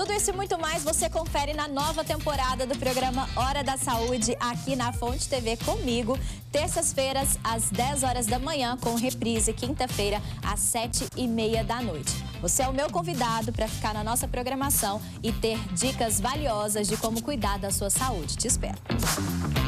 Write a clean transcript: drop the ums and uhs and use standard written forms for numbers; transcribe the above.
Tudo isso e muito mais você confere na nova temporada do programa Hora da Saúde aqui na Fonte TV comigo. Terças-feiras às 10 horas da manhã, com reprise quinta-feira às 7h30 da noite. Você é o meu convidado para ficar na nossa programação e ter dicas valiosas de como cuidar da sua saúde. Te espero.